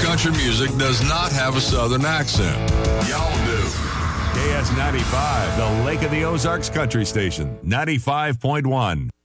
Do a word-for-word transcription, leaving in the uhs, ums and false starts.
country music does not have a Southern accent. Y'all do. K S ninety-five, the Lake of the Ozarks Country Station, ninety-five point one.